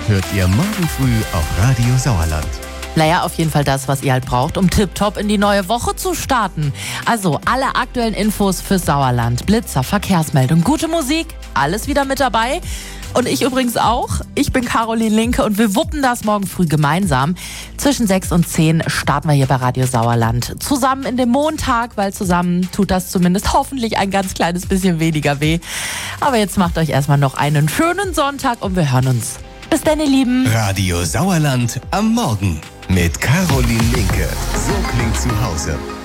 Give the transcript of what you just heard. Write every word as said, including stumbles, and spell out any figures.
hört ihr morgen früh auf Radio Sauerland. Naja, auf jeden Fall das, was ihr halt braucht, um tipptopp in die neue Woche zu starten. Also alle aktuellen Infos fürs Sauerland, Blitzer, Verkehrsmeldung, gute Musik, alles wieder mit dabei. Und ich übrigens auch. Ich bin Caroline Linke und wir wuppen das morgen früh gemeinsam. Zwischen sechs und zehn starten wir hier bei Radio Sauerland. Zusammen in dem Montag, weil zusammen tut das zumindest hoffentlich ein ganz kleines bisschen weniger weh. Aber jetzt macht euch erstmal noch einen schönen Sonntag und wir hören uns. Bis dann, ihr Lieben. Radio Sauerland am Morgen mit Caroline Linke. So klingt zu Hause.